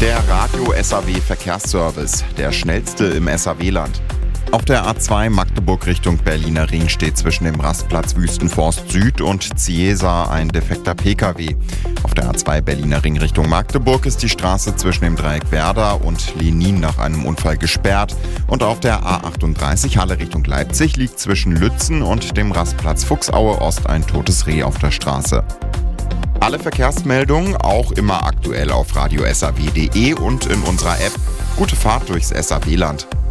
Der Radio SAW Verkehrsservice, der schnellste im SAW-Land. Auf der A2 Magdeburg Richtung Berliner Ring steht zwischen dem Rastplatz Wüstenforst Süd und Ziesa ein defekter Pkw. Auf der A2 Berliner Ring Richtung Magdeburg ist die Straße zwischen dem Dreieck Werder und Lenin nach einem Unfall gesperrt. Und auf der A38 Halle Richtung Leipzig liegt zwischen Lützen und dem Rastplatz Fuchsaue Ost ein totes Reh auf der Straße. Alle Verkehrsmeldungen auch immer aktuell auf radiosaw.de und in unserer App. Gute Fahrt durchs SAW-Land.